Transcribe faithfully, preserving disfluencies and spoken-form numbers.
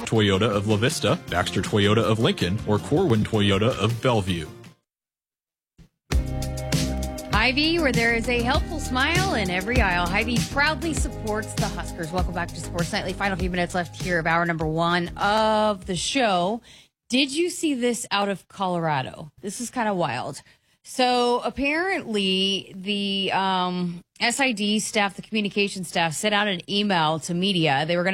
Toyota of La Vista, Baxter Toyota of Lincoln, or Corwin Toyota of Bellevue. Hy-Vee, where there is a helpful smile in every aisle. Hy-Vee proudly supports the Huskers. Welcome back to Sports Nightly. Final few minutes left here of hour number one of the show. Did you see this out of Colorado? This is kind of wild. So apparently the um, S I D staff, the communication staff, sent out an email to media. They were going to